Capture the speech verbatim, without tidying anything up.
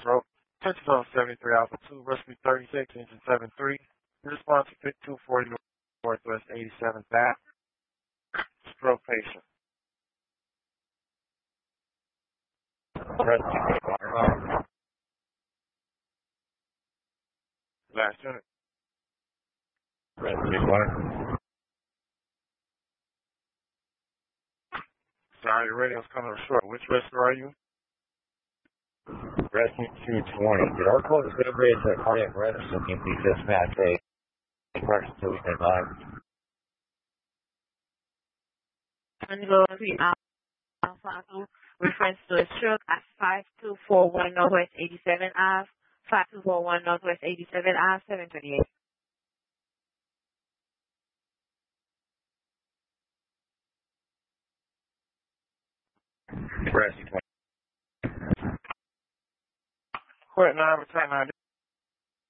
stroke. Attention on seventy-three Alpha two, rescue thirty-six, engine seven three. Response to fifty-two forty Northwest eighty-seventh Ave. Stroke patient. Rescue. Last unit. Rescue one. Sorry, your radio's coming up short. Which rescue are you? Rescue two twenty. Did our call discovery into cardiac arrest so can we dispatch a person to we can advise? Tango three Alpha two, reference to a stroke at five two four one Northwest eighty-seven Ave, five two four one Northwest eighty-seven Ave, seven twenty-eight. Rescue twenty. Quit nine, return nine.